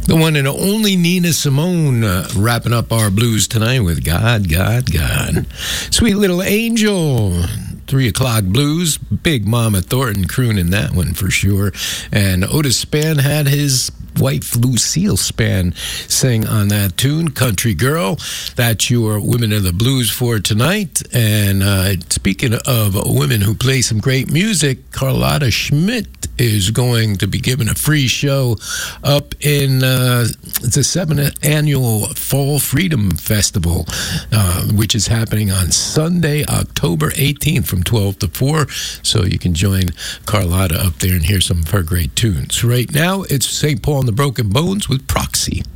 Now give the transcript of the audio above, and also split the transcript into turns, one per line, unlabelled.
The one and only Nina Simone wrapping up our blues tonight with God, God, God. Sweet Little Angel, 3 o'clock blues. Big Mama Thornton crooning that one for sure. And Otis Spann had his wife Lucille Spann sing on that tune, Country Girl. That's your Women of the Blues for tonight. And speaking of women who play some great music, Carlotta Schmidt is going to be giving a free show up in the 7th Annual Fall Freedom Festival, which is happening on Sunday, October 18th from 12 to 4. So you can join Carlotta up there and hear some of her great tunes. Right now, it's St. Paul and the Broken Bones with Proxy.